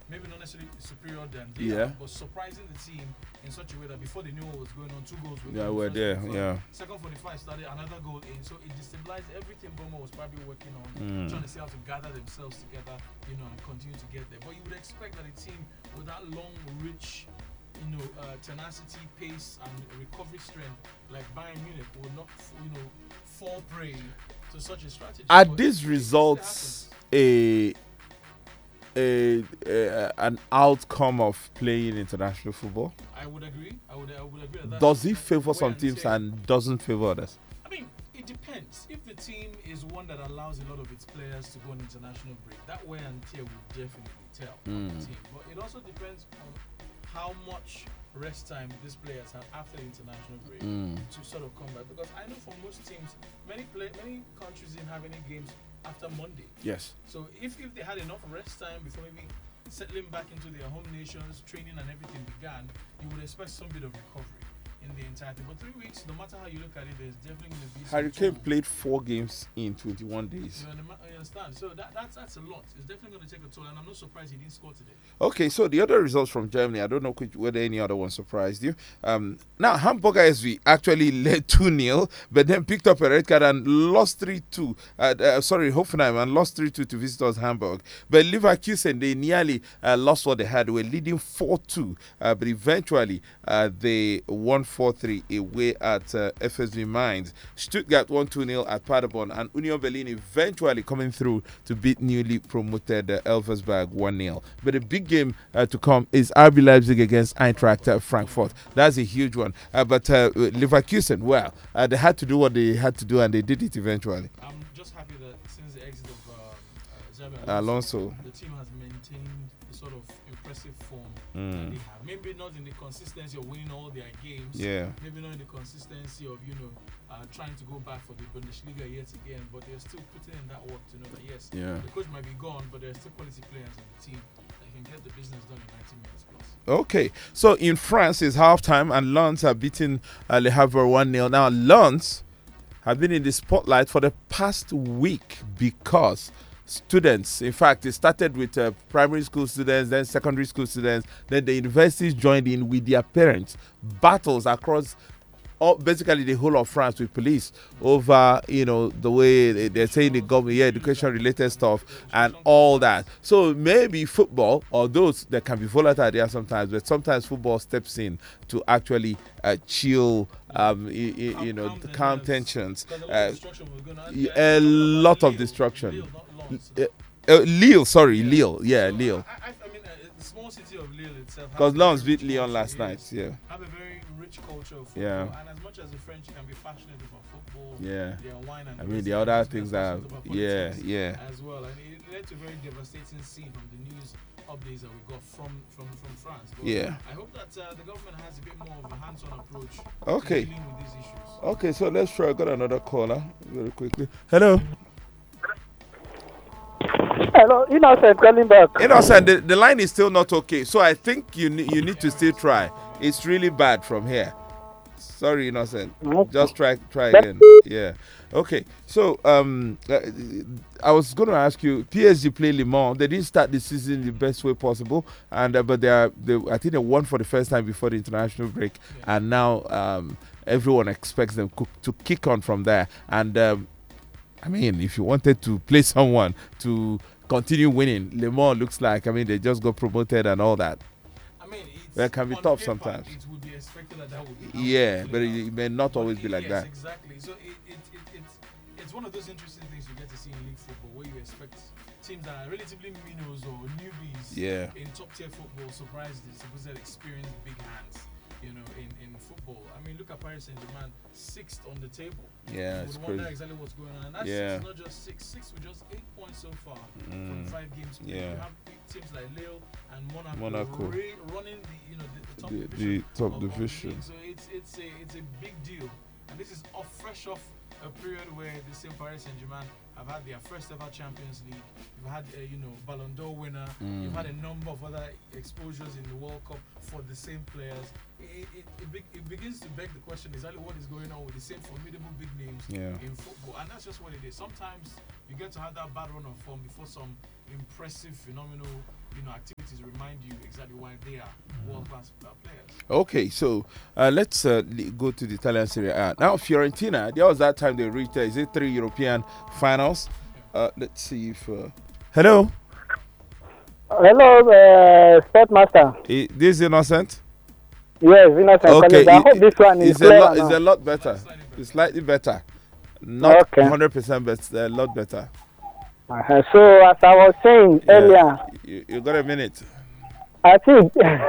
maybe not necessarily superior than they are, but surprising the team in such a way that before they knew what was going on, 2 goals were in. We're there. Second 45 started, another goal in. So it destabilized everything Bournemouth was probably working on, trying to see how to gather themselves together, and continue to get there. But you would expect that a team with that long, rich, tenacity, pace, and recovery strength like Bayern Munich would not, fall prey to such a strategy. Are these results an outcome of playing international football? I would agree. I would agree. Does it favor some teams and doesn't favor others? I mean, it depends. If the team is one that allows a lot of its players to go on international break, that wear and tear will definitely tell on the team. But it also depends on how much rest time these players have after the international break to sort of come back. Because I know for most teams, many countries didn't have any games after Monday. Yes. So if they had enough rest time before maybe settling back into their home nations, training and everything began, you would expect some bit of recovery in the entirety. But 3 weeks, no matter how you look at it, there's definitely going to be Harry Kane played 4 games in 21 days. You understand? So that's a lot. It's definitely going to take a toll, and I'm not surprised he didn't score today. Okay, so the other results from Germany, I don't know whether any other one surprised you. Now, Hamburger SV actually led 2-0, but then picked up a red card and lost 3-2. Hoffenheim, and lost 3-2 to visitors Hamburg. But Leverkusen, they nearly lost what they had. They were leading 4-2, but eventually they won 4-3 away at FSV Mainz. Stuttgart won 2-0 at Paderborn, and Union Berlin eventually coming through to beat newly promoted Elversberg 1-0. But the big game to come is RB Leipzig against Eintracht Frankfurt. That's a huge one. But Leverkusen, they had to do what they had to do, and they did it eventually. I'm just happy that since the exit of Xabi Alonso, the team has maintained the sort of impressive form that they have. Maybe not in the consistency of winning all their games. Yeah. Maybe not in the consistency of trying to go back for the Bundesliga yet again. But they're still putting in that work to know that yes, the coach might be gone, but there are still quality players in the team that can get the business done in 90 minutes plus. Okay, so in France it's halftime and Lens are beating Le Havre 1-0. Now Lens have been in the spotlight for the past week because students, in fact, it started with primary school students, then secondary school students, then the universities joined in with their parents. Battles across basically the whole of France with police over, the way they're saying the government, education related stuff and all that. So maybe football, or those that can be volatile there sometimes, but sometimes football steps in to actually chill, calm tensions. A lot of destruction. Lille. Yeah, Lille. I mean, the small city of Lille itself. Because Lens beat Lyon last night. Yeah. Have a very rich culture of football. Yeah. And as much as the French can be passionate about football, yeah, their wine and the other things are, as well. And it led to a very devastating scene from the news updates that we got from France. But I hope that the government has a bit more of a hands-on approach to dealing with these issues. Okay, so let's try. I got another caller very quickly. Hello. Hello, Innocent calling back. Innocent, the line is still not okay, so I think you need to still try. It's really bad from here. Sorry, Innocent. Just try again. Yeah. Okay. So I was going to ask you. PSG play Le Mans. They didn't start the season the best way possible, and but I think they won for the first time before the international break, and now everyone expects them to kick on from there. And I mean, if you wanted to play someone to continue winning, Le Mans looks like, they just got promoted and all that. That can be tough sometimes. It would be expected that would be. Yeah, but it may not always be like that. Exactly. So it's one of those interesting things you get to see in league football, where you expect teams that are relatively minnows or newbies in top tier football surprise the supposed experienced big hands. In football. Look at Paris Saint-Germain, 6th on the table. Yeah, you would wonder exactly what's going on. And that's six, not just 6 with just 8 points so far from 5 games. You have teams like Lille and Monaco. Running the top division. So it's a big deal. And this is fresh off a period where the same Paris Saint-Germain have had their first ever Champions League. You've had Ballon d'Or winner. You've had a number of other exposures in the World Cup for the same players. It begins to beg the question exactly what is going on with the same formidable big names in football, and that's just what it is. Sometimes you get to have that bad run of form before some impressive, phenomenal activities remind you exactly why they are world-class players. Okay, so let's go to the Italian Serie A. Now, Fiorentina, there was that time they reached, 3 European finals. Let's see if... Hello? Hello, Sportmaster. This is Innocent? Yes, Innocent. Okay, I hope this one is it's a lot better. It's slightly better. Not 100%, but a lot better. So, as I was saying earlier... You got a minute. I think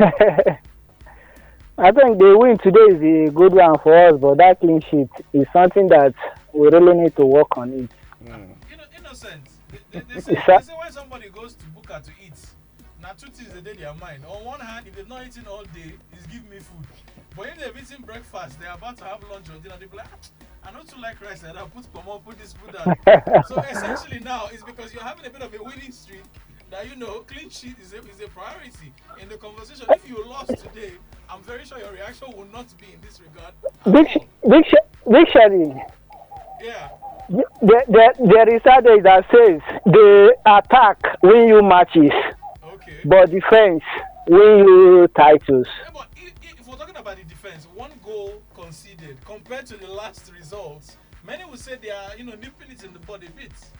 the win today is a good one for us, but that clean sheet is something that we really need to work on it. Innocent. They say when somebody goes to Buka to eat, now 2 things they their mind. On one hand, if they've not eaten all day, it's give me food. But if they've eaten breakfast, they're about to have lunch or dinner, they'll be like, I don't too like rice, and I'll put pomo, put this food down. So essentially now, it's because you're having a bit of a winning streak that, clean sheet is a priority in the conversation. If you lost today, I'm very sure your reaction will not be in this regard. Big Shady. Yeah. There is adage that says the attack win you matches, but defense win you titles. Yeah, but if we're talking about the defense, 1 goal conceded compared to the last results, many would say they are, nipping it in the body bits.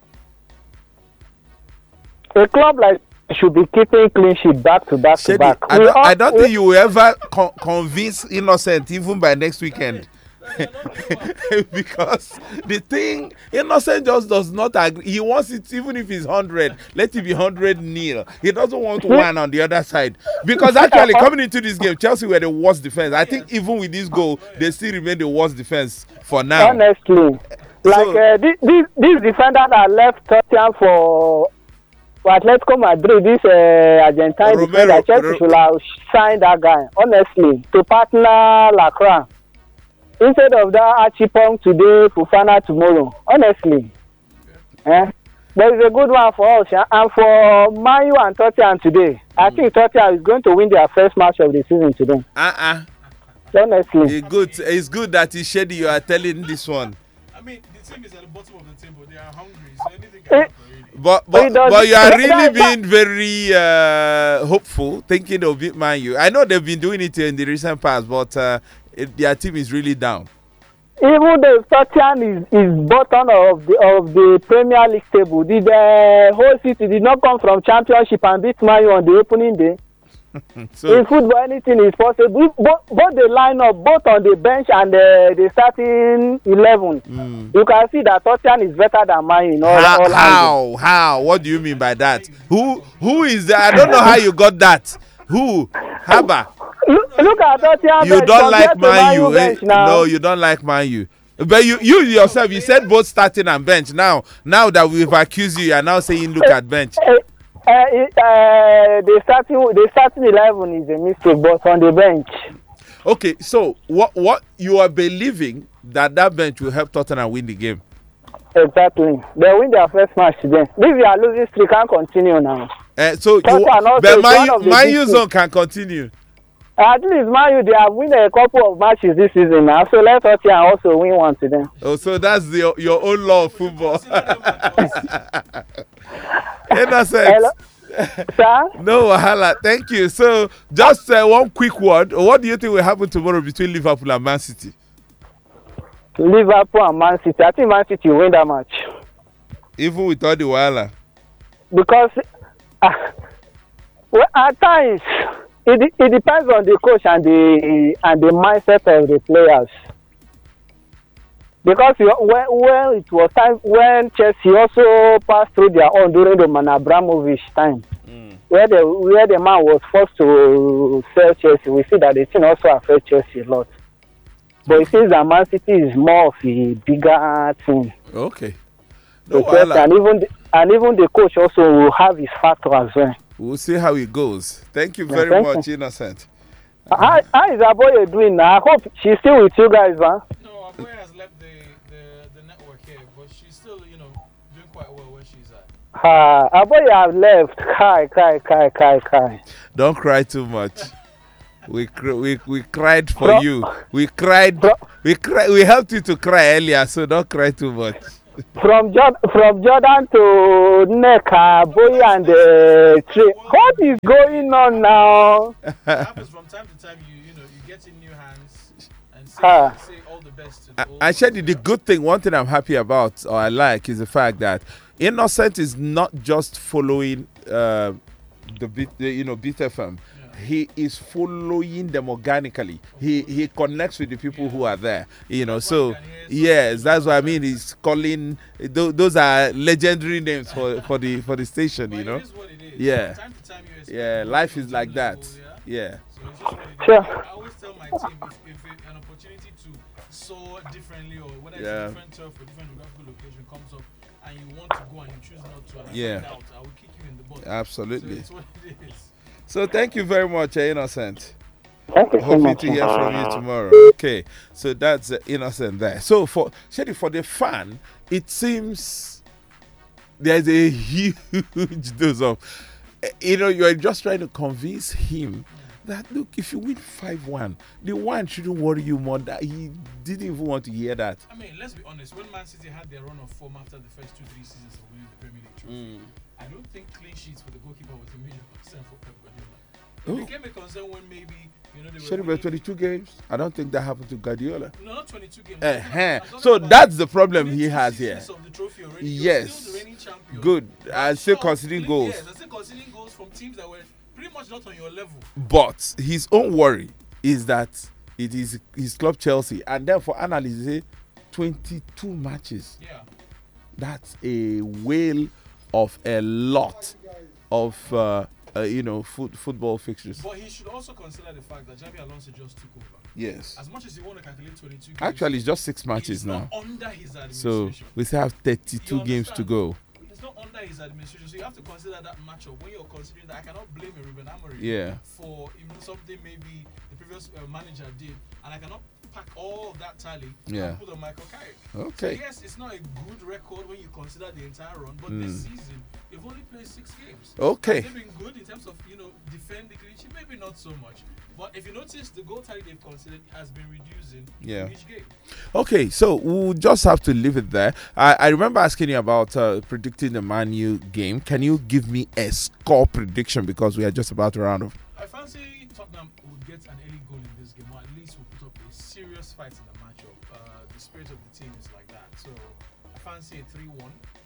A club like should be keeping clean sheet back to back to back. I don't think you will ever convince Innocent even by next weekend. Because the thing, Innocent just does not agree. He wants it even if it's 100. Let it be 100-0. He doesn't want one on the other side. Because actually, coming into this game, Chelsea were the worst defense. I think even with this goal, they still remain the worst defense for now. Honestly, these defenders are left Tottenham for Atletico Madrid. This Argentine defender, Chelsea should have signed that guy. Honestly, to partner Lacroix. Instead of that Archipong today, Fofana tomorrow. Honestly. There is a good one for us. And for Man U and Tottenham today, I think Tottenham is going to win their first match of the season today. Honestly. It's good that it's Shady you are telling this one. I mean, the team is at the bottom of the table. They are hungry, so anything can happen. But you are really being very hopeful, thinking they'll beat Man U. I know they've been doing it in the recent past, but their team is really down. Even though Tottenham is bottom of the Premier League table, the whole city did not come from Championship and beat Man U on the opening day. So, in football, anything is possible. Both the lineup, both on the bench and the starting 11, you can see that Tottenham is better than Man U. How? What do you mean by that? Who is that? I don't know how you got that. Who? Haba. Look at Tottenham. You don't like Man U. No, you don't like Man U. But you yourself, you said both starting and bench. Now that we've accused you, you are now saying look at bench. The starting 11 is a mistake, but on the bench. Okay, so what you are believing that bench will help Tottenham win the game? Exactly. They win their first match today. If you are losing streak, can't continue now. Man U's own can continue. At least Man U, they have won a couple of matches this season now, so let Tottenham also win one today. Oh, so that's your own law of football. Innocent. Sir? No wahala. Thank you. So, just one quick word. What do you think will happen tomorrow between Liverpool and Man City? Liverpool and Man City. I think Man City will win that match. Even with all the wahala? Because at times it depends on the coach and the mindset of the players. Because when it was time when Chelsea also passed through their own during the Man Abramovich time, where the man was forced to sell Chelsea, we see that the thing also affects Chelsea a lot. But it seems that Man City is more of a bigger team. Okay. No, and even the coach also will have his factor as well. We'll see how it goes. Thank you very much, Innocent. How is Aboye doing now? I hope she's still with you guys, man. No, Aboye has left the network here, but she's still, doing quite well where she's at. Aboye has left. Kai. Don't cry too much. We cried for you. We cried. We helped you to cry earlier, so don't cry too much. from Jordan to Neka, Boy and the tree. What is going on now? It happens from time to time. You get in new hands and say all the best to the old. I said the good thing. One thing I'm happy about, or I like, is the fact that Innocent is not just following Beat FM. Yeah. He is following them organically. He connects with the people who are there. So yes, that's what I mean. He's calling. Those are legendary names for the station. It is what it is. Yeah. From time to time life is like that. Yeah. So it's just what it is. Sure. I always tell my team if an opportunity to soar differently, or whether it's a different turf or different geographical location comes up, and you want to go and you choose not to, and I find out, I will kick you in the butt. Absolutely. So it's what it is. So thank you very much, Innocent. Thank you so Hoping much. to hear from you tomorrow. Okay, so that's Innocent there. So for the fan, it seems there's a huge dose of, you're just trying to convince him that, look, if you win 5-1, the one shouldn't worry you more. That he didn't even want to hear that. I mean, let's be honest. When Man City had their run of form after the first 2-3 seasons of winning the Premier League trophy, I don't think clean sheets for the goalkeeper was a major concern for Pep Guardiola. It became a concern when maybe they were 22 games. I don't think that happened to Guardiola. No, not 22 games. So that's the problem he has here. Of the trophy already. Yes. Still the reigning champion. Good. And still conceding goals. Yes, and still conceding goals from teams that were pretty much not on your level. But his own worry is that it is his club Chelsea, and then for analysts, they say 22 matches. Yeah. That's a whale of a lot of football fixtures. But he should also consider the fact that Xabi Alonso just took over. Yes. As much as you want to calculate 22 games, actually it's just 6 matches now. Under his administration. So we still have 32 games to go. It's not under his administration, so you have to consider that matchup when you're considering that. I cannot blame Ruben Amorim for something maybe the previous manager did, and I cannot pack all of that tally and put on Michael Carrick. Okay. So yes, it's not a good record when you consider the entire run, but this season they've only played 6 games. Okay. They've been good in terms of defend the clean sheet, maybe not so much. But if you notice, the goal tally they've considered has been reducing in each game. Okay, so we'll just have to leave it there. I remember asking you about predicting the Man U game. Can you give me a score prediction, because we are just about to round off? I fancy Tottenham would get an early goal in this game, or at least will put up a serious fight in the matchup. The spirit of the team is like that. So I fancy a 3-1.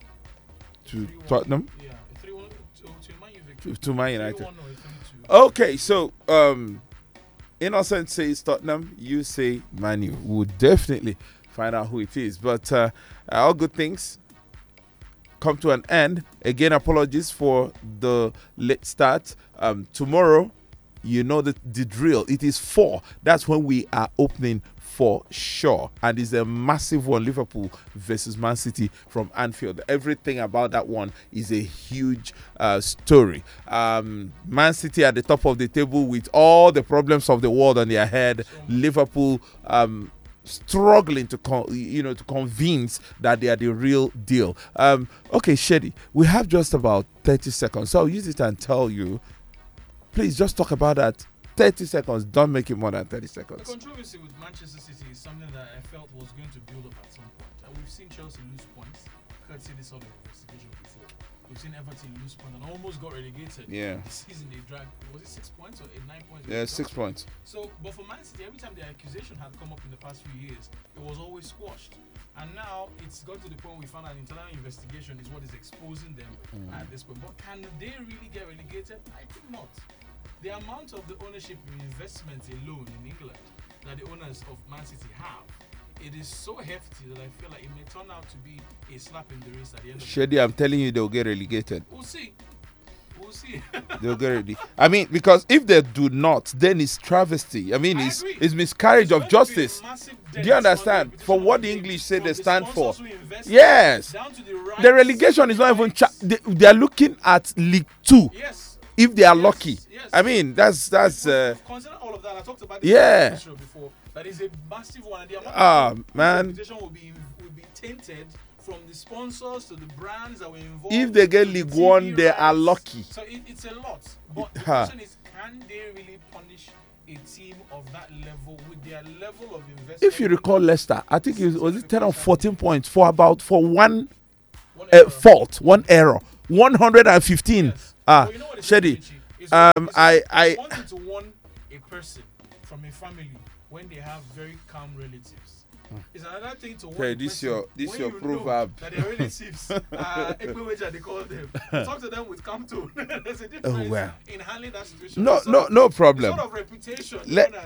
To Tottenham? Yeah, a 3-1 to Man United. To Man United. 3-1 or 3-2. Okay, so Innocent says Tottenham, you say Man U. We'll definitely find out who it is. But all good things come to an end. Again, apologies for the late start. Tomorrow, you know the drill. It is 4. That's when we are opening for sure. And it's a massive one, Liverpool versus Man City from Anfield. Everything about that one is a huge story. Man City at the top of the table with all the problems of the world on their head. Liverpool struggling to convince that they are the real deal. Okay, Shedi, we have just about 30 seconds. So I'll use it and tell you, please just talk about that. 30 seconds. Don't make it more than 30 seconds. The controversy with Manchester City is something that I felt was going to build up at some point. And we've seen Chelsea lose points, courtesy this sort of investigation before. We've seen Everton lose points and almost got relegated. Yeah. This season they dragged, was it 6 points or 9 points? Yeah, 6 points. So, but for Man City, every time the accusation had come up in the past few years, it was always squashed. And now it's got to the point we found an internal investigation is what is exposing them at this point. But can they really get relegated? I think not. The amount of the ownership investment alone in England that the owners of Man City have, it is so hefty that I feel like it may turn out to be a slap in the wrist at the end of the day. Shedi, I'm telling you, they'll get relegated. We'll see. We'll see. They'll get relegated. I mean, because if they do not, then it's travesty. I mean, it's miscarriage of justice. Do you understand? For what the English say they stand for. Yes. The relegation is not even... they are looking at League 2. Yes. If they are lucky. Yes. I mean, that's consider all of that. I talked about this before. That is a massive one. And the amount of reputation will be tainted from the sponsors to the brands that were involved. If they get League 1, they are lucky. So it's a lot. But the question is, can they really punish a team of that level with their level of investment. If you recall, Leicester, I think it was 10 or 14 points for one fault, one error, 115. Yes. You know Shady. I want to warn a person from a family when they have very calm relatives. It's another thing to warn this your proverb. That their relatives, they call them. Talk to them with calm tone. There's a difference in handling that situation. No problem. The sort of reputation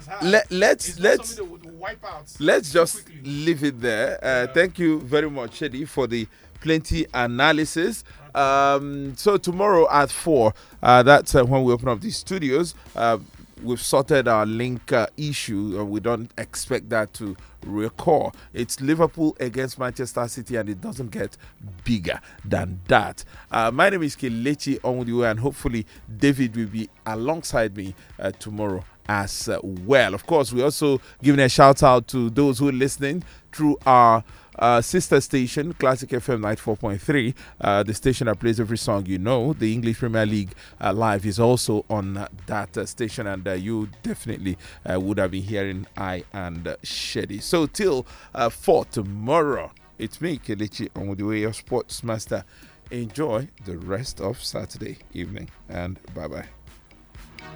let's just leave it there. Thank you very much, Shady, for the plenty analysis. So tomorrow at 4, that's when we open up the studios. We've sorted our link issue, and we don't expect that to recur. It's Liverpool against Manchester City, and it doesn't get bigger than that. My name is Kelechi Onwudiwe, and hopefully David will be alongside me tomorrow as well. Of course, we're also giving a shout out to those who are listening through our sister station, Classic FM 94.3, the station that plays every song you know. The English Premier League live is also on that station, and you definitely would have been hearing I and Shady. So till 4 tomorrow, it's me, Kelechi Onwudiwe, your sports master. Enjoy the rest of Saturday evening, and bye-bye.